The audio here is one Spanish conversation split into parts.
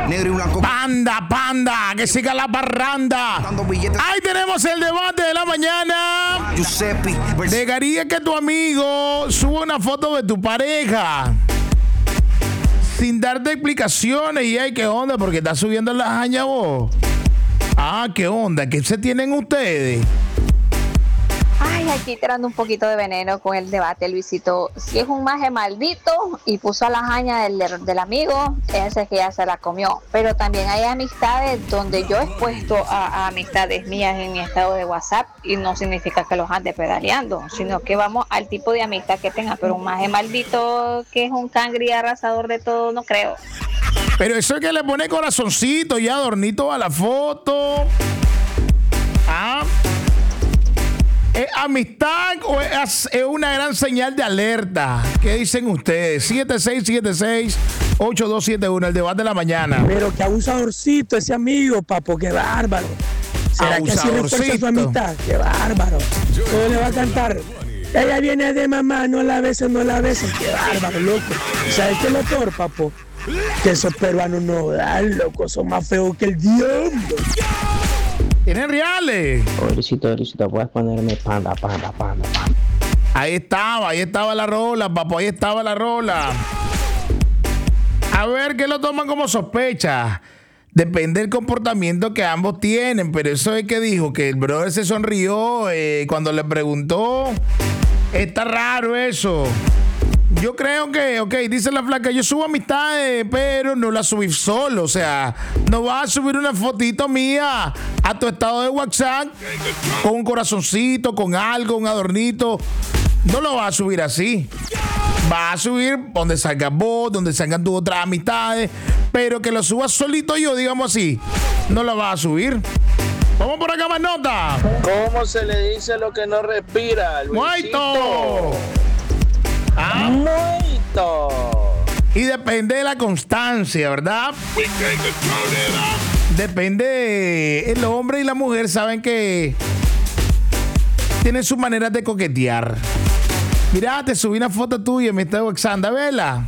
negro y blanco. Panda, que siga la parranda. Ahí tenemos el debate de la mañana. Giuseppe. ¿Dejaría que tu amigo suba una foto de tu pareja sin darte explicaciones? Y ay, ¿qué onda? Porque está subiendo las hañas vos. ¿Qué onda? ¿Qué se tienen ustedes? Ay, aquí tirando un poquito de veneno con el debate, Luisito. Si es un maje maldito y puso a la jaña del amigo, ese es que ya se la comió. Pero también hay amistades donde yo he puesto a amistades mías en mi estado de WhatsApp y no significa que los ande pedaleando, sino que vamos al tipo de amistad que tenga. Pero un maje maldito que es un cangri arrasador de todo, no creo. Pero eso es que le pone corazoncito y adornito a la foto. ¿Es amistad o es una gran señal de alerta? ¿Qué dicen ustedes? 7676-8271, el debate de la mañana. Pero qué abusadorcito ese amigo, papo, qué bárbaro. ¿Será que así refuerza su amistad? Qué bárbaro. ¿Cómo le va a cantar? Ella viene de mamá, no la beses. Qué bárbaro, loco. ¿Sabes qué es lo peor, papo? Que esos peruanos no dan, loco. Son más feos que el diablo. ¿Tienen reales? Pobrecito, puedes ponerme panda. Ahí estaba la rola, papo, ahí estaba la rola. A ver, ¿qué lo toman como sospecha? Depende del comportamiento que ambos tienen, pero eso es que dijo que el brother se sonrió cuando le preguntó. Está raro eso. Yo creo que, dice la flaca, yo subo amistades, pero no las subí solo. O sea, no vas a subir una fotito mía a tu estado de WhatsApp con un corazoncito, con algo, un adornito. No lo vas a subir así. Vas a subir donde salgas vos, donde salgan tus otras amistades, pero que lo subas solito yo, digamos así, no lo vas a subir. Vamos por acá, más nota. ¿Cómo se le dice lo que no respira, Luisito? ¡Muito! Y depende de la constancia, ¿verdad? Depende. El hombre y la mujer saben que tienen sus maneras de coquetear. Mira, te subí una foto tuya, me está WhatsApp, vela.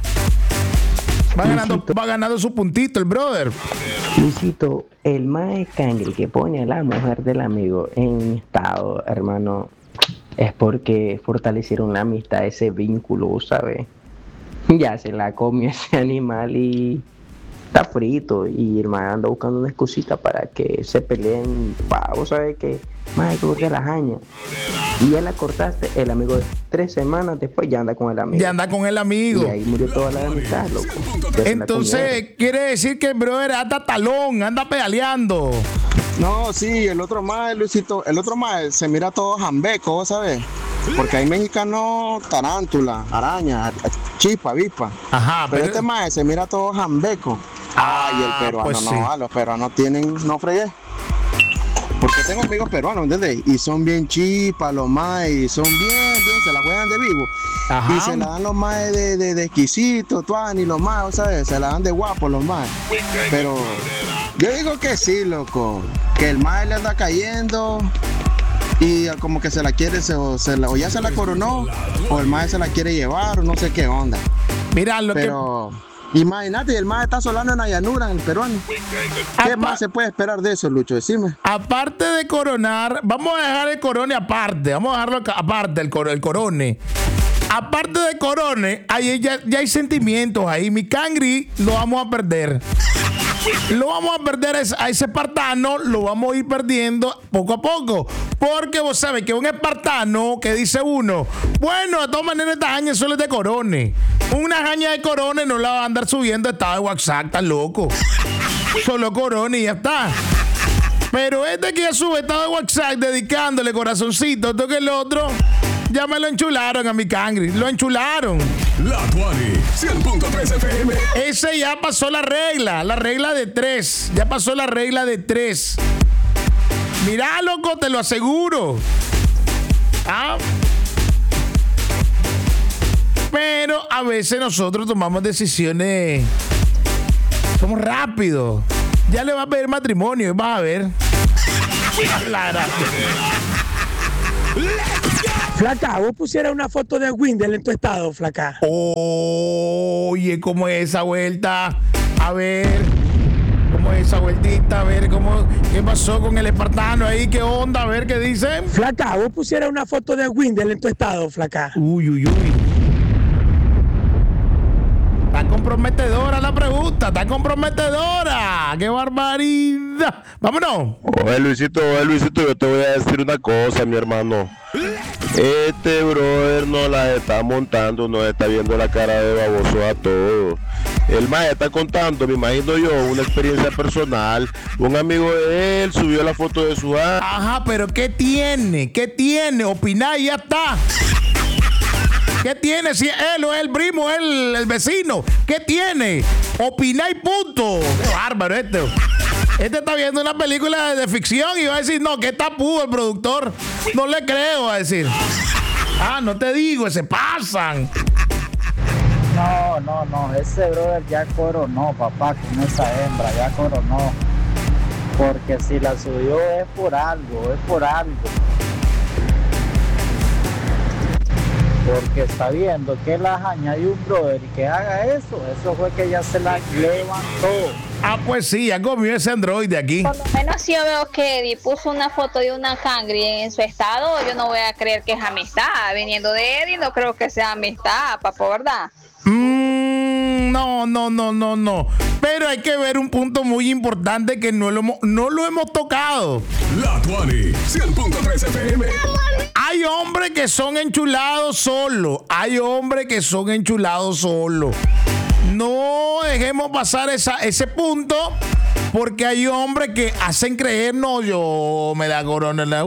Va ganando su puntito el brother. Luisito, el más cangre que pone a la mujer del amigo en estado, hermano, es porque fortalecieron la amistad, ese vínculo, ¿sabes? Ya se la comió ese animal y está frito. Y el man anda buscando una excusita para que se peleen. Vos sabés que más que la jaña. Y ya la cortaste, el amigo 3 semanas después ya anda con el amigo. Y ahí murió toda la amistad, loco. Entonces, quiere decir que el brother anda talón, anda pedaleando. No, sí, el otro más, Luisito, se mira todo jambeco, ¿sabes? Porque hay mexicanos tarántula, araña, chispa, avispa. Ajá, pero este más se mira todo jambeco. Y el peruano pues sí. No, los peruanos tienen, no fregué. Porque tengo amigos peruanos, ¿entendés? Y son bien chispas los más, y son bien, se la juegan de vivo. Ajá. Y se la dan los más de exquisitos, y los más, ¿sabes? Se la dan de guapos los más. Pero yo digo que sí, loco. Que el más le anda cayendo y como que se la quiere, o ya se la coronó, o el más se la quiere llevar, o no sé qué onda. Mira, Pero imagínate, el más está solando en la llanura, en el peruano. ¿Qué más se puede esperar de eso, Lucho? Decime. Aparte de coronar, vamos a dejar el corone aparte. Vamos a dejarlo aparte, el corone. Aparte de corone, ya hay sentimientos ahí. Mi cangri lo vamos a perder. Lo vamos a perder a ese espartano, lo vamos a ir perdiendo poco a poco. Porque vos sabés que un espartano que dice uno, bueno, de todas maneras esta jaña solo es de corone. Una jaña de corone no la va a andar subiendo a estado de WhatsApp, está loco. Solo corone y ya está. Pero este que ya sube estado de WhatsApp dedicándole corazoncito, esto que el otro, ya me lo enchularon a mi cangri, lo enchularon. La Tuani, 100.3 FM. Ese ya pasó la regla de 3. Ya pasó la regla de 3. Mirá, loco, te lo aseguro. Pero a veces nosotros tomamos decisiones. Somos rápidos. Ya le va a pedir matrimonio, vas a ver. Flaca, vos pusieras una foto de Windel en tu estado, flaca. Oye, ¿cómo es esa vuelta? A ver. cómo es esa vueltita, a ver qué pasó con el espartano ahí, qué onda, a ver qué dicen. Flaca, vos pusieras una foto de Windel en tu estado, flaca. Uy. Está comprometedora la pregunta, está comprometedora. ¡Qué barbaridad! ¡Vámonos! Oye, Luisito, yo te voy a decir una cosa, mi hermano. Este brother nos la está montando, nos está viendo la cara de baboso a todos. El maestro está contando, me imagino yo, una experiencia personal. Un amigo de él subió la foto de su hija. Ajá, pero ¿qué tiene? ¿Qué tiene? Opinar y ya está. ¿Qué tiene? Si él o el primo, el vecino. ¿Qué tiene? Opinar y punto. Qué bárbaro este. Este está viendo una película de ficción y va a decir, no, que tapudo el productor. No le creo, va a decir. No te digo, se pasan. No, ese brother ya coronó, papá, con esa hembra, ya coronó. Porque si la subió es por algo. Porque está viendo que la haña de un brother y que haga eso fue que ya se la levantó. Pues sí, ya comió ese androide aquí. Por lo menos si yo veo que Eddie puso una foto de una cangri en su estado, yo no voy a creer que es amistad. Viniendo de Eddie, no creo que sea amistad, papo, ¿verdad? No. Pero hay que ver un punto muy importante que no lo hemos tocado. La Tuani, 100.3 FM. Hay hombres que son enchulados solo. No dejemos pasar ese punto, porque hay hombres que hacen creer, no, yo me la corona.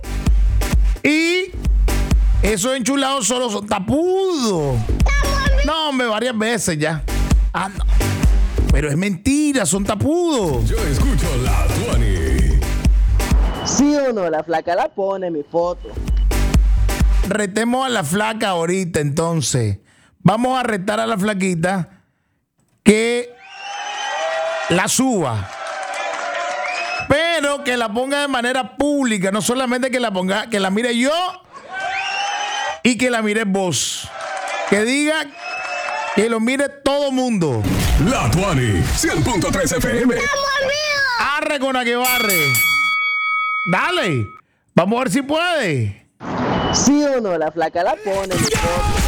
Y esos enchulados solo son tapudos. No, hombre, varias veces ya. No. Pero es mentira, son tapudos. Yo escucho la Tuani. ¿Sí o no? La flaca la pone mi foto. Retemos a la flaca ahorita, entonces. Vamos a retar a la flaquita que la suba, pero que la ponga de manera pública, no solamente que la ponga, que la mire yo y que la mire vos, que diga, que lo mire todo mundo. La Tuani, 100.3 FM. Arre con la que barre. Dale, vamos a ver si puede. ¿Sí o no? La flaca la pone mi foto.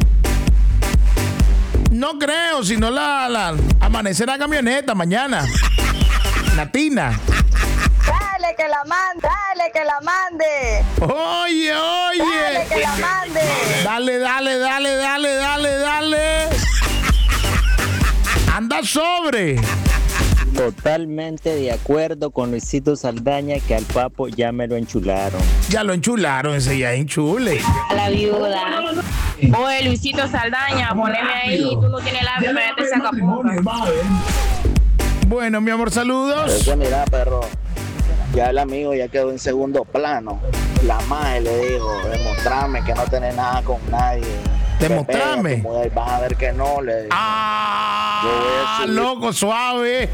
No creo, si no la amanece la camioneta mañana. Latina. Dale que la mande. Oye. Dale que la mande. Dale. Anda sobre. Totalmente de acuerdo con Luisito Saldaña que al papo ya me lo enchularon. Ya lo enchularon, ese ya enchule. A la viuda. Oye, Luisito Saldaña, poneme ahí. Tú no tienes labio, pero te saca porra. Bueno, mi amor, saludos. Es que mira, perro, ya el amigo ya quedó en segundo plano. La madre le dijo, demostrame que no tenés nada con nadie. Demostrame. Vas a ver que no, le dijo. Loco, suave.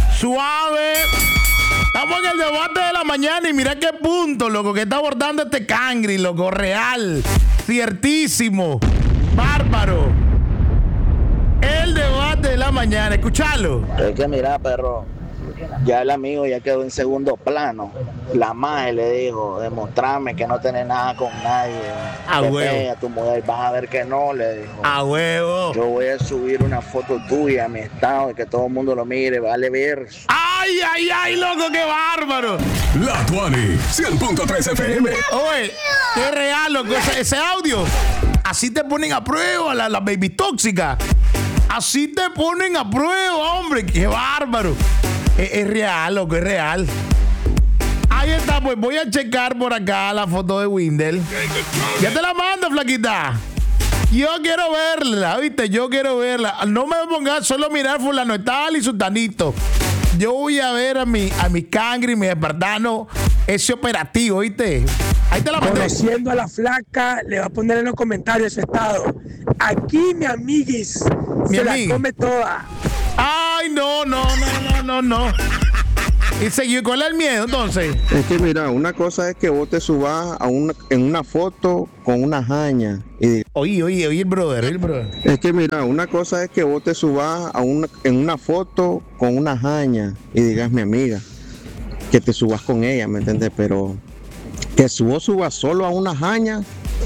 Estamos en el debate de la mañana y mira qué punto, loco, que está abordando este cangri, loco, real, ciertísimo, bárbaro. El debate de la mañana, escúchalo. Es que mira, perro, ya el amigo ya quedó en segundo plano. La madre le dijo, demostrame que no tenés nada con nadie. A huevo. A tu mujer, vas a ver que no, le dijo. A huevo. Yo voy a subir una foto tuya a mi estado y que todo el mundo lo mire, vale ver. Ay, loco, qué bárbaro. La Tuani, 100.3 FM. Oye, qué real, loco, ese audio. Así te ponen a prueba la baby tóxica. Así te ponen a prueba, hombre, qué bárbaro. Es real, loco, es real. Ahí está, pues voy a checar por acá la foto de Windel. Ya te la mando, flaquita. Yo quiero verla, ¿viste? Yo quiero verla. No me pongas solo a mirar fulano tal y sultanito. Yo voy a ver a mi cangri, mi espartano, ese operativo, ¿viste? Ahí te la mandé. Conociendo a la flaca, le va a poner en los comentarios su estado. Aquí, mi amiguis, se la come toda. Ay, no. Y seguí, ¿cuál es el miedo entonces? Es que mira, una cosa es que vos te subas en una foto con una jaña. Oye, el brother. Es que mira, una cosa es que vos te subas en una foto con una jaña y digas mi amiga, que te subas con ella, ¿me entiendes? Pero que subas solo a una jaña,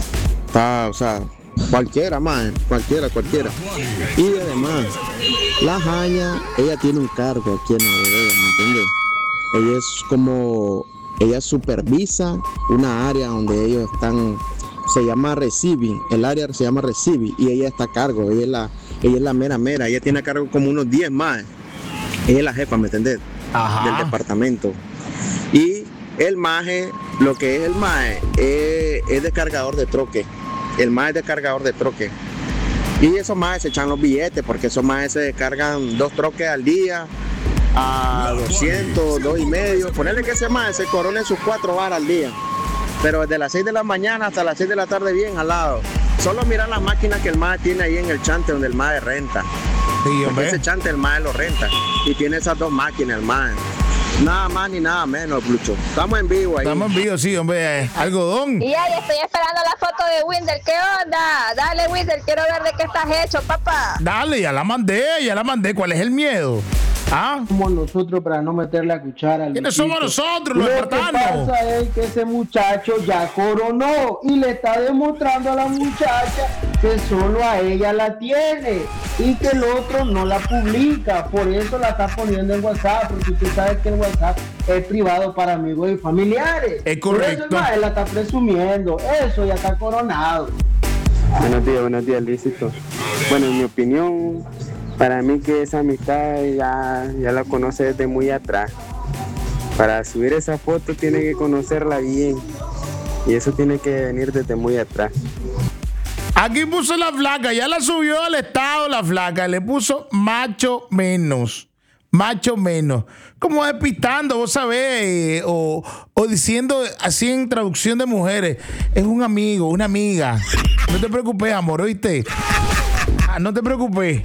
o sea, cualquiera, cualquiera. Y además, la jaña, ella tiene un cargo aquí en la bodega, ¿me entiendes? Ella supervisa una área donde ellos están, se llama Receiving, el área se llama Receiving, y ella está a cargo, ella es la mera, ella tiene a cargo como unos 10 más, ella es la jefa, ¿me entendés? Del departamento. Y el maje, lo que es el maje, es descargador de troque. El maje es descargador de troque. Y esos majes se echan los billetes, porque esos majes se descargan 2 troques al día a 200, 2.5. Ponerle que ese maje se corone sus 4 varas al día. Pero desde las 6 de la mañana hasta las 6 de la tarde bien jalado. Solo mirar las máquinas que el maje tiene ahí en el chante donde el maje renta. Sí, porque ese chante el maje lo renta. Y tiene esas 2 máquinas el maje. Nada más ni nada menos, Plucho. Estamos en vivo ahí. Estamos en vivo, sí, hombre. Algodón. Y ahí estoy esperando la foto de Winder. ¿Qué onda? Dale, Winder, quiero ver de qué estás hecho, papá. Dale, ya la mandé. ¿Cuál es el miedo? ¿Ah? Somos nosotros para no meterle la cuchara al ¿Quiénes somos nosotros, los espartanos? Lo que pasa es que ese muchacho ya coronó y le está demostrando a la muchacha que solo a ella la tiene y que el otro no la publica. Por eso la está poniendo en WhatsApp, porque tú sabes que el WhatsApp es privado para amigos y familiares. Es correcto. Por eso él la está presumiendo. Eso ya está coronado. Buenos días, Luisito. Bueno, en mi opinión, para mí que esa amistad ya la conoce desde muy atrás. Para subir esa foto tiene que conocerla bien. Y eso tiene que venir desde muy atrás. Aquí puso la flaca, ya la subió al estado la flaca. Le puso macho menos. Como despistando, vos sabés, o diciendo así en traducción de mujeres. Es un amigo, una amiga. No te preocupes, amor, ¿oíste? No te preocupes.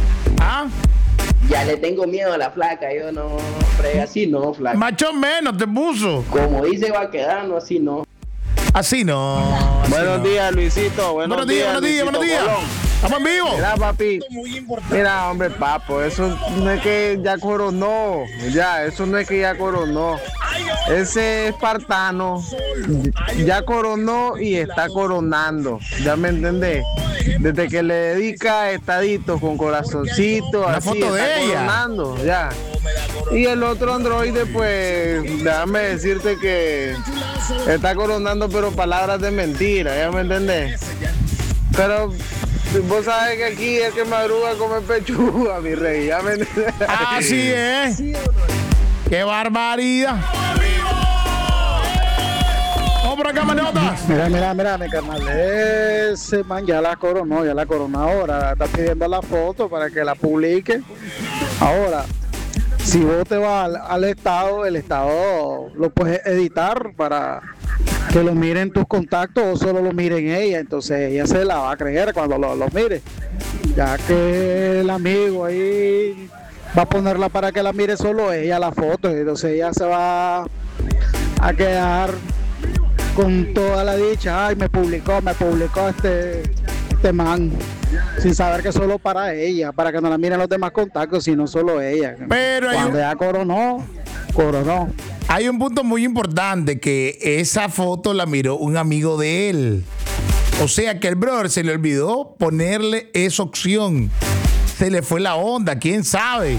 Ya le tengo miedo a la flaca, yo no frega así, no, flaca. Macho menos te puso. Como dice va quedando, así no. Así no. Buenos días, Luisito. Buenos días. Estamos en vivo. Mira, papi. Mira, hombre, papo. Eso no es que ya coronó. Eso no es que ya coronó. Ese espartano ya coronó y está coronando. ¿Ya me entendés? Desde que le dedica estaditos con corazoncito, una así, foto está de ella. coronando, ya. Y el otro androide, pues, déjame decirte que está coronando, pero palabras de mentira, ¿ya me entendés? Pero vos sabés que aquí el que madruga come pechuga, mi rey, ¿ya me entendés? Así es. ¡Qué barbaridad! Vamos por acá, manotas. Mira, mi carnal. Ese man ya la coronó ahora. Está pidiendo la foto para que la publique. Ahora, si vos te vas al estado, el estado lo puedes editar para que lo miren tus contactos o solo lo miren ella. Entonces ella se la va a creer cuando lo mire. Ya que el amigo ahí va a ponerla para que la mire solo ella la foto. Entonces ella se va a quedar con toda la dicha. Ay, me publicó este man, sin saber que solo para ella, para que no la miren los demás contactos, sino solo ella. Pero cuando ya coronó. Hay un punto muy importante, que esa foto la miró un amigo de él. O sea que el brother se le olvidó ponerle esa opción. Se le fue la onda, quién sabe.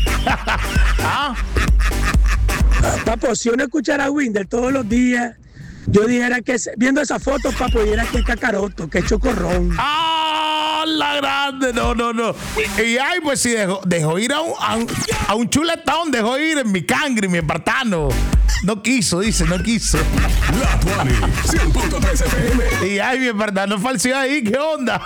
Papo, si uno escuchara a Winder todos los días, yo dijera que viendo esa foto, papo, dijera que es cacaroto, que es chocorrón. ¡Ah, la grande! No. Y ay, pues si dejó ir a un chuletón, dejó ir en mi cangre, mi espartano. No quiso. La Tuani, 100.3 FM. Y ay, mi espartano falseó ahí, ¿qué onda?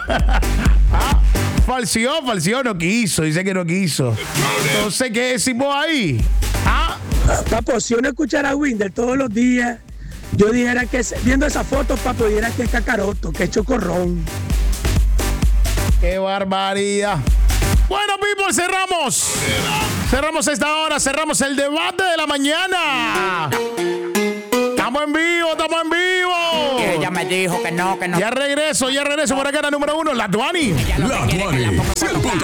Falseó, no quiso, dice que no quiso. Entonces, ¿qué decimos ahí? Papo, si uno escuchara a Winder todos los días, yo dijera que viendo esa foto, papo, dijera que es cacaroto, que es chocorrón. ¡Qué barbaridad! Bueno, people, cerramos. Cerramos esta hora, cerramos el debate de la mañana. Estamos en vivo. Que ella me dijo que no. Ya regreso por acá, la número 1, la Tuani. La Tuani.